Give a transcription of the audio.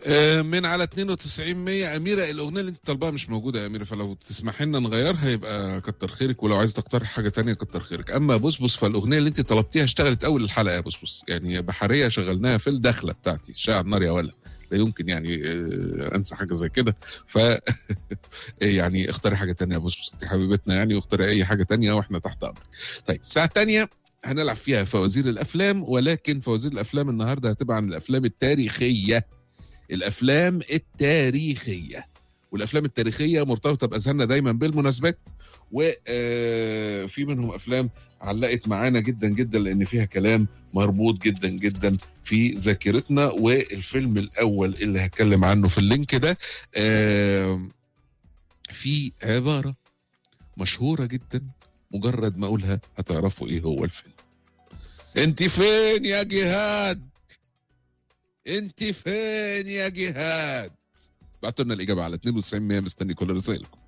من على 92 100 أميرة. الأغنية اللي أنت طالباها مش موجودة يا أميرة، فلو تسمح لنا نغيرها يبقى كتر خيرك، ولو عايز تقترح حاجة تانية كتر خيرك. أما بصبص فالأغنية اللي أنت طلبتيها اشتغلت أول الحلقة يا بصبص، يعني بحرية شغلناها في الدخلة بتاعتي، شاع النار يا ولا. لا يمكن يعني أنسى حاجة زي كده. ف يعني اختاري حاجة تانية يا بصبص، أنت حبيبتنا يعني، واختاري أي حاجة تانية وإحنا تحت أمرك. طيب الساعة التانية هنلعب فيها فوازير الأفلام، ولكن فوازير الأفلام النهاردة هتبقى عن الأفلام التاريخية. الافلام التاريخيه، والافلام التاريخيه مرتبطه باذهاننا دايما بالمناسبات، وفي منهم افلام علقت معانا جدا جدا لان فيها كلام مربوط جدا جدا في ذاكرتنا. والفيلم الاول اللي هتكلم عنه في اللينك ده في عباره مشهوره جدا، مجرد ما اقولها هتعرفوا ايه هو الفيلم. انت فين يا جهاد؟ انت فين يا جهاد؟ بعتوا لنا الاجابه على 92 100، مستني كل رسائلكم.